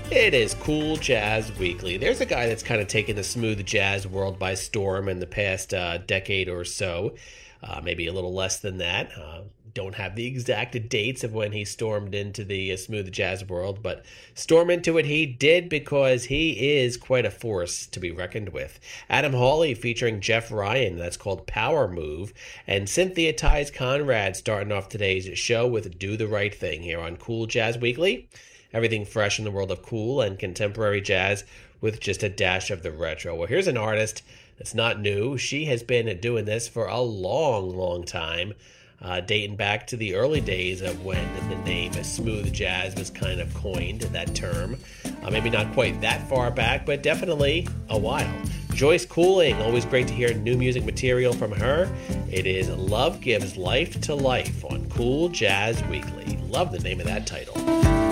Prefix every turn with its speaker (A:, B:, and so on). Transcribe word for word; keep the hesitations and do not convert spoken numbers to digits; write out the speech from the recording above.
A: It is Cool Jazz Weekly. There's a guy that's kind of taken the smooth jazz world by storm in the past uh, decade or so, uh, maybe a little less than that. Uh, don't have the exact dates of when he stormed into the uh, smooth jazz world, but storm into it he did because he is quite a force to be reckoned with. Adam Hawley featuring Jeff Ryan, that's called Power Move, and Cynthia Tyes Conrad starting off today's show with Do the Right Thing here on Cool Jazz Weekly. Everything fresh in the world of cool and contemporary jazz with just a dash of the retro. Well, here's an artist that's not new. She has been doing this for a long, long time, uh, dating back to the early days of when the name smooth jazz was kind of coined, that term. Uh, maybe not quite that far back, but definitely a while. Joyce Cooling, always great to hear new music material from her. It is Love Gives Life to Life on Cool Jazz Weekly. Love the name of that title.